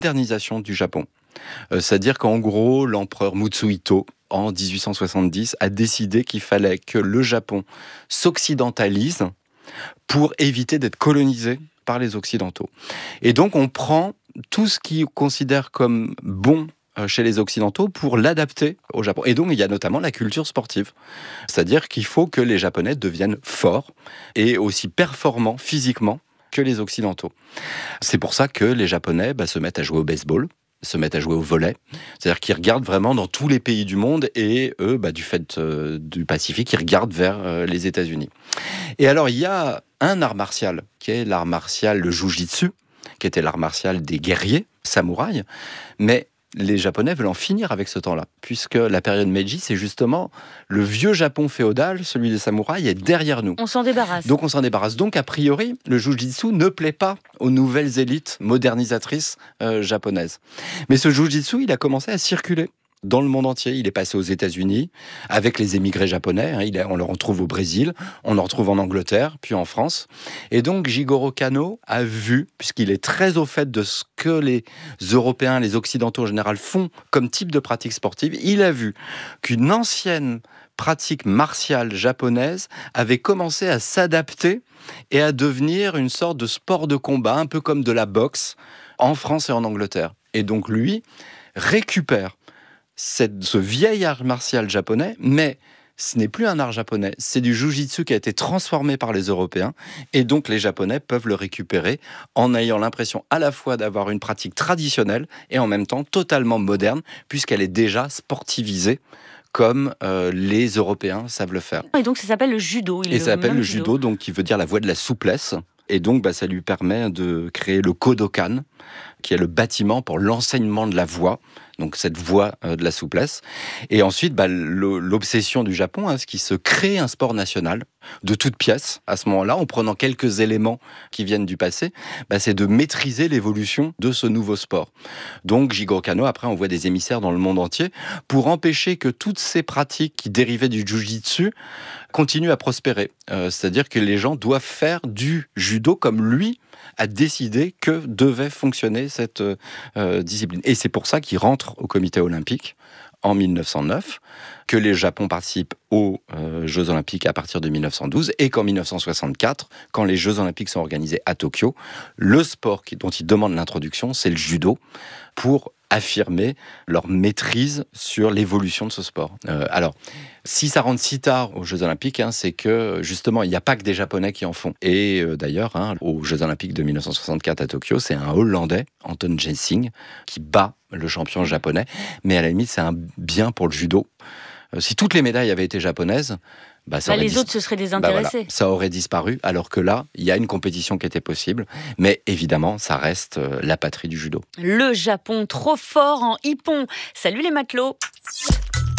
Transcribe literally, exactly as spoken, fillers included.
modernisation du Japon. Euh, c'est-à-dire qu'en gros, l'empereur Mutsuhito, en dix-huit cent soixante-dix, a décidé qu'il fallait que le Japon s'occidentalise pour éviter d'être colonisé par les Occidentaux. Et donc, on prend tout ce qu'ils considèrent comme bon chez les Occidentaux pour l'adapter au Japon. Et donc, il y a notamment la culture sportive. C'est-à-dire qu'il faut que les Japonais deviennent forts et aussi performants physiquement que les Occidentaux. C'est pour ça que les Japonais bah, se mettent à jouer au baseball, se mettent à jouer au volley. C'est-à-dire qu'ils regardent vraiment dans tous les pays du monde et eux, bah, du fait euh, du Pacifique, ils regardent vers euh, les États-Unis. Et alors, il y a un art martial qui est l'art martial, le Jujitsu, qui était l'art martial des guerriers, samouraïs, mais les Japonais veulent en finir avec ce temps-là, puisque la période Meiji, c'est justement le vieux Japon féodal, celui des samouraïs, est derrière nous. On s'en débarrasse. Donc on s'en débarrasse. Donc a priori, le Jujitsu ne plaît pas aux nouvelles élites modernisatrices euh, japonaises. Mais ce Jujitsu, il a commencé à circuler dans le monde entier. Il est passé aux États-Unis avec les émigrés japonais. Hein, il est, on le retrouve au Brésil, on le retrouve en Angleterre, puis en France. Et donc Jigoro Kano a vu, puisqu'il est très au fait de ce que les Européens, les Occidentaux en général font comme type de pratique sportive, il a vu qu'une ancienne pratique martiale japonaise avait commencé à s'adapter et à devenir une sorte de sport de combat, un peu comme de la boxe, en France et en Angleterre. Et donc lui récupère cette, ce vieil art martial japonais, mais ce n'est plus un art japonais, c'est du jujitsu qui a été transformé par les Européens, et donc les Japonais peuvent le récupérer en ayant l'impression à la fois d'avoir une pratique traditionnelle et en même temps totalement moderne, puisqu'elle est déjà sportivisée, comme euh, les Européens savent le faire. Et donc ça s'appelle le judo. Et ça s'appelle le judo, donc qui veut dire la voie de la souplesse. Et donc, bah, ça lui permet de créer le Kodokan, qui est le bâtiment pour l'enseignement de la voie, donc cette voie euh, de la souplesse. Et ensuite, bah, l'obsession du Japon, hein, c'est qu'il se crée un sport national de toutes pièces, à ce moment-là, en prenant quelques éléments qui viennent du passé, bah, c'est de maîtriser l'évolution de ce nouveau sport. Donc, Jigoro Kano, après, envoie des émissaires dans le monde entier pour empêcher que toutes ces pratiques qui dérivaient du jujitsu continuent à prospérer. Euh, c'est-à-dire que les gens doivent faire du judo comme lui a décidé que devait fonctionner cette euh, discipline. Et c'est pour ça qu'il rentre au comité olympique en mille neuf cent neuf, que le Japon participe aux euh, Jeux Olympiques à partir de mille neuf cent douze, et qu'en mille neuf cent soixante-quatre, quand les Jeux Olympiques sont organisés à Tokyo, le sport qui, dont ils demandent l'introduction, c'est le judo, pour affirmer leur maîtrise sur l'évolution de ce sport. Euh, alors, si ça rentre si tard aux Jeux Olympiques, hein, c'est que justement, il n'y a pas que des Japonais qui en font. Et euh, d'ailleurs, hein, aux Jeux Olympiques de mille neuf cent soixante-quatre à Tokyo, c'est un Hollandais, Anton Gensing, qui bat le champion japonais. Mais à la limite, c'est un bien pour le judo. Euh, si toutes les médailles avaient été japonaises, bah, ça bah, les dis... autres se seraient désintéressés. Bah, voilà, ça aurait disparu, alors que là, il y a une compétition qui était possible. Mais évidemment, ça reste euh, la patrie du judo. Le Japon, trop fort en hippon. Salut les matelots.